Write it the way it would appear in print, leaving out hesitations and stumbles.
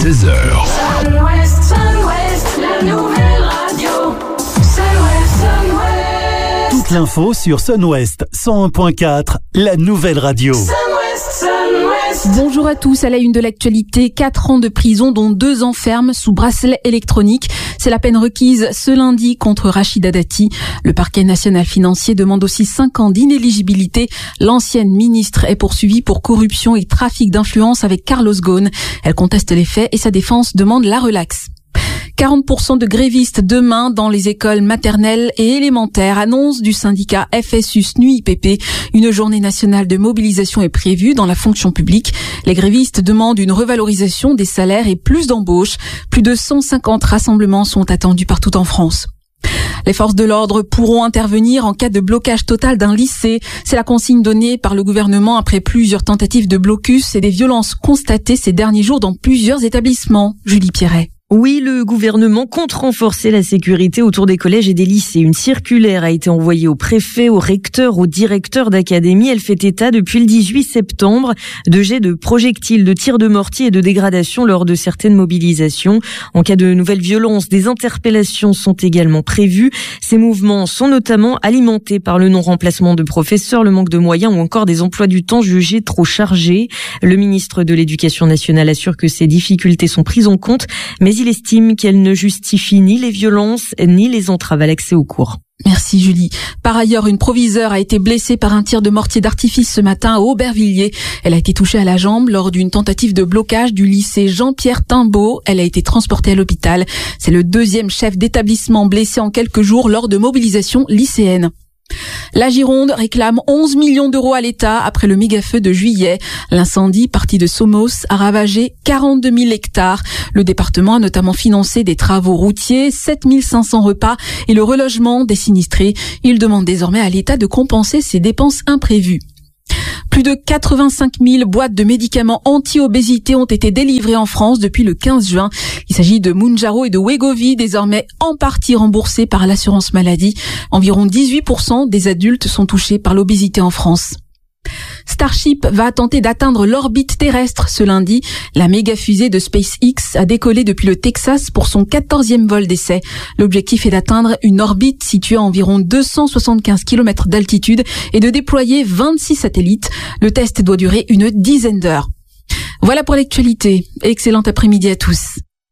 16h. La nouvelle radio. Sun-West. Toute l'info sur Sun-West 101.4, la nouvelle radio. Bonjour à tous, à la une de l'actualité, 4 ans de prison dont 2 ans ferme sous bracelet électronique. C'est la peine requise ce lundi contre Rachida Dati. Le parquet national financier demande aussi 5 ans d'inéligibilité. L'ancienne ministre est poursuivie pour corruption et trafic d'influence avec Carlos Ghosn. Elle conteste les faits et sa défense demande la relaxe. 40% de grévistes demain dans les écoles maternelles et élémentaires, annonce du syndicat FSU-SNU-IPP. Une journée nationale de mobilisation est prévue dans la fonction publique. Les grévistes demandent une revalorisation des salaires et plus d'embauches. Plus de 150 rassemblements sont attendus partout en France. Les forces de l'ordre pourront intervenir en cas de blocage total d'un lycée. C'est la consigne donnée par le gouvernement après plusieurs tentatives de blocus et des violences constatées ces derniers jours dans plusieurs établissements. Julie Pierret. Oui, le gouvernement compte renforcer la sécurité autour des collèges et des lycées. Une circulaire a été envoyée aux préfets, aux recteurs, aux directeurs d'académie. Elle fait état depuis le 18 septembre de jets de projectiles, de tirs de mortier et de dégradations lors de certaines mobilisations. En cas de nouvelles violences, des interpellations sont également prévues. Ces mouvements sont notamment alimentés par le non-remplacement de professeurs, le manque de moyens ou encore des emplois du temps jugés trop chargés. Le ministre de l'Éducation nationale assure que ces difficultés sont prises en compte, mais il estime qu'elles ne justifient ni les violences ni les entraves à l'accès aux cours. Merci Julie. Par ailleurs, une proviseure a été blessée par un tir de mortier d'artifice ce matin à Aubervilliers. Elle a été touchée à la jambe lors d'une tentative de blocage du lycée Jean-Pierre Timbaud. Elle a été transportée à l'hôpital. C'est le 2e chef d'établissement blessé en quelques jours lors de mobilisations lycéennes. La Gironde réclame 11 millions d'euros à l'État après le méga-feu de juillet. L'incendie, parti de Somos, a ravagé 42 000 hectares. Le département a notamment financé des travaux routiers, 7 500 repas et le relogement des sinistrés. Il demande désormais à l'État de compenser ses dépenses imprévues. Plus de 85 000 boîtes de médicaments anti-obésité ont été délivrées en France depuis le 15 juin. Il s'agit de Mounjaro et de Wegovy, désormais en partie remboursés par l'assurance maladie. Environ 18% des adultes sont touchés par l'obésité en France. Starship va tenter d'atteindre l'orbite terrestre ce lundi. La méga fusée de SpaceX a décollé depuis le Texas pour son 14e vol d'essai. L'objectif est d'atteindre une orbite située à environ 275 km d'altitude et de déployer 26 satellites. Le test doit durer une dizaine d'heures. Voilà pour l'actualité. Excellent après-midi à tous.